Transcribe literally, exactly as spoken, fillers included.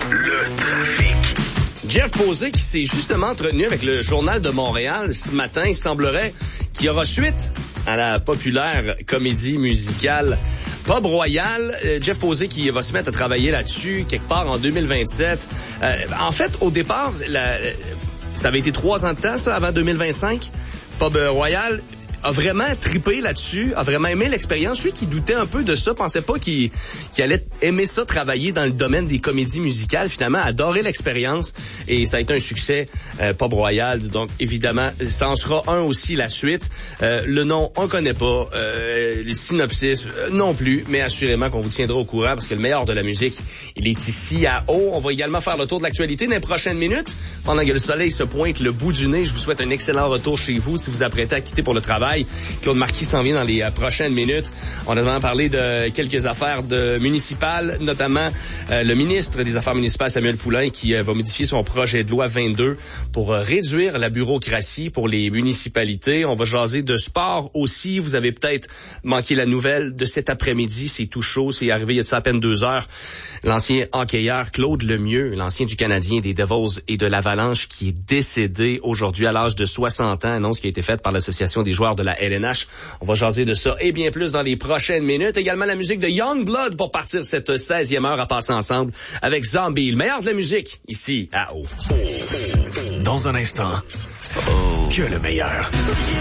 Le trafic. Jeff Posé qui s'est justement entretenu avec le Journal de Montréal ce matin. Il semblerait qu'il y aura suite à la populaire comédie musicale Pub Royal. Euh, Jeff Posé qui va se mettre à travailler là-dessus quelque part en deux mille vingt-sept. Euh, en fait, au départ, la, ça avait été trois ans de temps, ça, avant deux mille vingt-cinq. Pub Royal a vraiment trippé là-dessus, a vraiment aimé l'expérience. Lui qui doutait un peu de ça, pensait pas qu'il, qu'il allait aimer ça, travailler dans le domaine des comédies musicales, finalement, adorait l'expérience et ça a été un succès, euh, Pub Royal. Donc, évidemment, ça en sera un aussi la suite. Euh, le nom, on connaît pas. Euh, le synopsis, euh, non plus, mais assurément qu'on vous tiendra au courant parce que le meilleur de la musique, il est ici à Haut. On va également faire le tour de l'actualité dans les prochaines minutes. Pendant que le soleil se pointe le bout du nez, je vous souhaite un excellent retour chez vous si vous apprêtez à quitter pour le travail. Claude Marquis s'en vient dans les euh, prochaines minutes. On a vraiment parlé de quelques affaires de municipales, notamment euh, le ministre des Affaires municipales, Samuel Poulin, qui euh, va modifier son projet de loi vingt-deux pour euh, réduire la bureaucratie pour les municipalités. On va jaser de sport aussi. Vous avez peut-être manqué la nouvelle de cet après-midi. C'est tout chaud. C'est arrivé il y a de ça à peine deux heures. L'ancien hockeyeur Claude Lemieux, l'ancien du Canadien, des Devils et de l'Avalanche, qui est décédé aujourd'hui à l'âge de soixante ans. Annonce qui a été faite par l'Association des joueurs de la L N H. On va jaser de ça et bien plus dans les prochaines minutes. Également la musique de Youngblood pour partir cette seizième heure à passer ensemble avec Zombie, le meilleur de la musique, ici à Haut. Dans un instant, oh. que le meilleur.